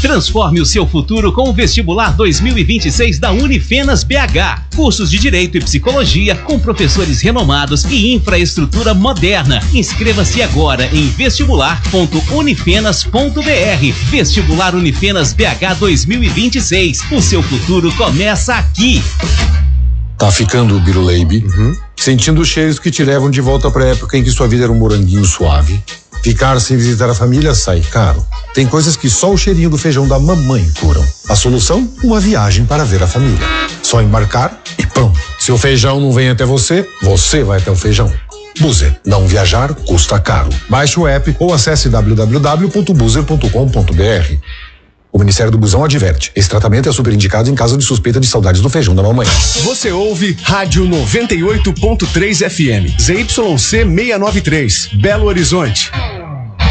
Transforme o seu futuro com o vestibular 2026 da Unifenas BH. Cursos de Direito e Psicologia com professores renomados e infraestrutura moderna. Inscreva-se agora em vestibular.unifenas.br. Vestibular Unifenas BH 2026. O seu futuro começa aqui. Tá ficando o Biruleibe? Sentindo os cheiros que te levam de volta pra época em que sua vida era um moranguinho suave? Ficar sem visitar a família sai caro. Tem coisas que só o cheirinho do feijão da mamãe curam. A solução? Uma viagem para ver a família. Só embarcar e pronto. Se o feijão não vem até você, você vai até o feijão. Buzer, não viajar custa caro. Baixe o app ou acesse www.buzer.com.br. O Ministério do Busão adverte. Esse tratamento é super indicado em caso de suspeita de saudades do feijão da mamãe. Você ouve Rádio 98.3 FM. ZYC 693, Belo Horizonte.